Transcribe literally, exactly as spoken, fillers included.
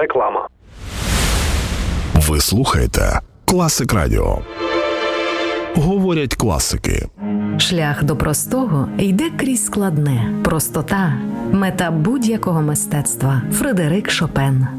реклама. Ви слухаєте Класик Радіо. Говорять класики. Шлях до простого йде крізь складне. Простота – мета будь-якого мистецтва. Фредерик Шопен.